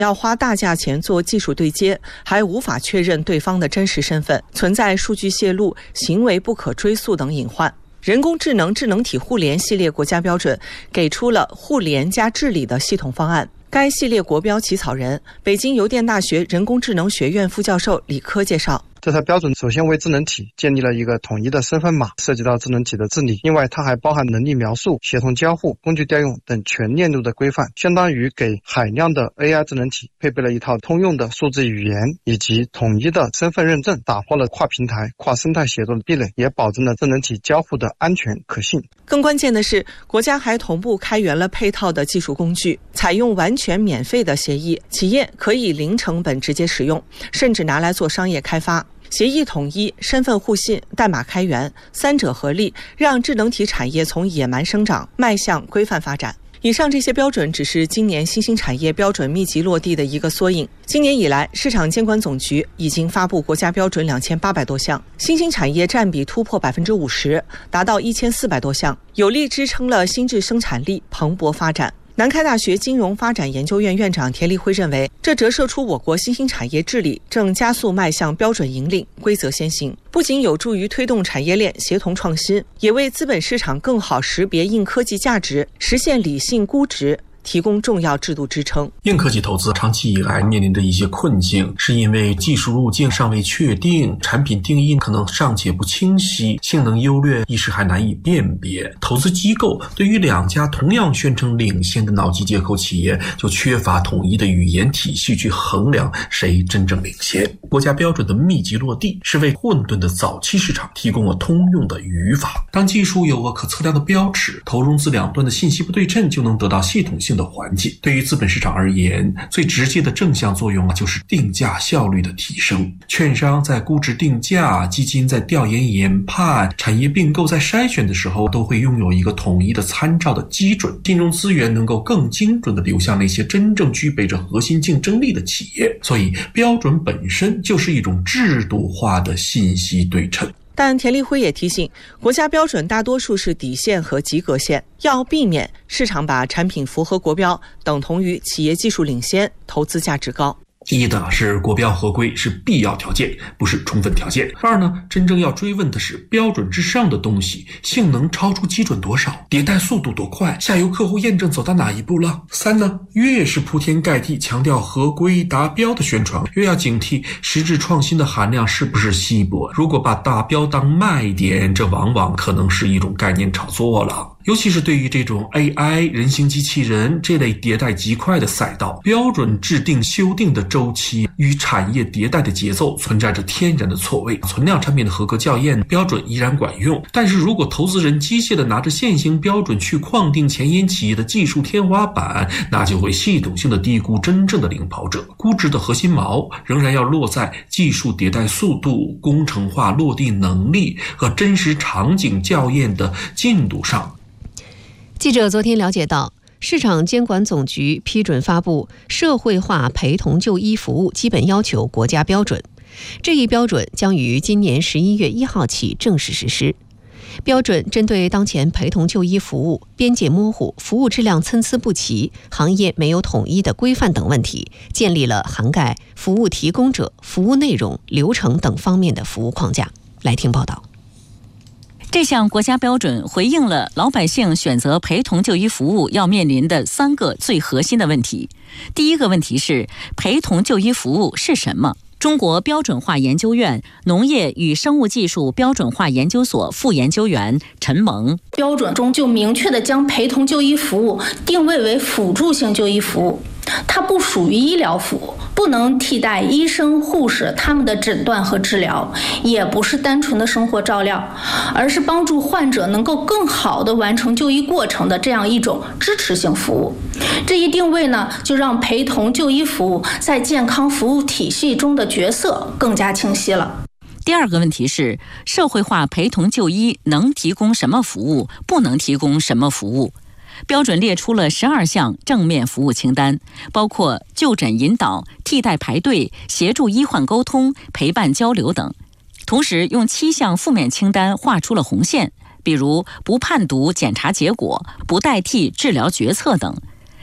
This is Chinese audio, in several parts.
要花大价钱做技术对接，还无法确认对方的真实身份，存在数据泄露、行为不可追溯等隐患。人工智能智能体互联系列国家标准给出了互联加治理的系统方案。该系列国标起草人、北京邮电大学人工智能学院副教授李科介绍， 这套标准首先为智能体建立了一个统一的身份码，涉及到智能体的治理。另外，它还包含能力描述、协同交互、工具调用等全链路的规范，相当于给海量的 AI 智能体配备了一套通用的数字语言以及统一的身份认证，打破了跨平台、跨生态协作的壁垒，也保证了智能体交互的安全可信。 更关键的是，国家还同步开源了配套的技术工具，采用完全免费的协议，企业可以零成本直接使用，甚至拿来做商业开发。协议统一、身份互信、代码开源，三者合力，让智能体产业从野蛮生长迈向规范发展。以上这些标准只是今年新兴产业标准密集落地的一个缩影。今年以来，市场监管总局已经发布国家标准2800多项，新兴产业占比突破50%，达到1400多项，有力支撑了新质生产力蓬勃发展。南开大学金融发展研究院院长田立辉认为，这折射出我国新兴产业治理正加速迈向标准引领、规则先行，不仅有助于推动产业链协同创新，也为资本市场更好识别硬科技价值、实现理性估值提供重要制度支撑。 硬科技投资长期以来面临着一些困境，是因为技术路径尚未确定，产品定义可能尚且不清晰，性能优劣一时还难以辨别。投资机构对于两家同样宣称领先的脑机接口企业，就缺乏统一的语言体系去衡量谁真正领先。国家标准的密集落地，是为混沌的早期市场提供了通用的语法。当技术有个可测量的标尺，投融资两端的信息不对称就能得到系统性的缓解。对于资本市场而言，最直接的正向作用就是定价效率的提升。券商在估值定价，基金在调研研判，产业并购在筛选的时候，都会拥有一个统一的参照的基准，金融资源能够更精准地流向那些真正具备着核心竞争力的企业。所以标准本身就是一种制度化的信息对称。 但田立辉也提醒，国家标准大多数是底线和及格线，要避免市场把产品符合国标等同于企业技术领先、投资价值高。 一呢是国标合规是必要条件，不是充分条件。二呢，真正要追问的是标准之上的东西，性能超出基准多少，迭代速度多快，下游客户验证走到哪一步了。三呢，越是铺天盖地强调合规达标的宣传，越要警惕实质创新的含量是不是稀薄。如果把达标当卖点，这往往可能是一种概念炒作了。尤其是对于这种 AI 人形机器人这类迭代极快的赛道，标准制定修订的周期与产业迭代的节奏存在着天然的错位。存量产品的合格校验标准依然管用，但是如果投资人机械的拿着现行标准去框定前沿企业的技术天花板，那就会系统性的低估真正的领跑者。估值的核心锚仍然要落在技术迭代速度、工程化落地能力和真实场景校验的进度上。 记者昨天了解到，市场监管总局批准发布社会化陪同就医服务基本要求国家标准，这一标准将于今年11月1号起正式实施。标准针对当前陪同就医服务边界模糊、服务质量参差不齐、行业没有统一的规范等问题，建立了涵盖服务提供者、服务内容、流程等方面的服务框架。来听报道。 这项国家标准回应了老百姓选择陪同就医服务要面临的3个最核心的问题。第一个问题是，陪同就医服务是什么？中国标准化研究院农业与生物技术标准化研究所副研究员陈萌， 标准中就明确地将陪同就医服务定位为辅助性就医服务，它不属于医疗服务，不能替代医生、护士他们的诊断和治疗，也不是单纯的生活照料，而是帮助患者能够更好地完成就医过程的这样一种支持性服务。这一定位呢，就让陪同就医服务在健康服务体系中的角色更加清晰了。 第二个问题是，社会化陪同就医能提供什么服务，不能提供什么服务？标准列出了12项正面服务清单，包括就诊引导、替代排队、协助医患沟通、陪伴交流等。同时用7项负面清单画出了红线，比如不判读检查结果、不代替治疗决策等。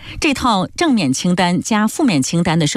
这套正面清单加负面清单的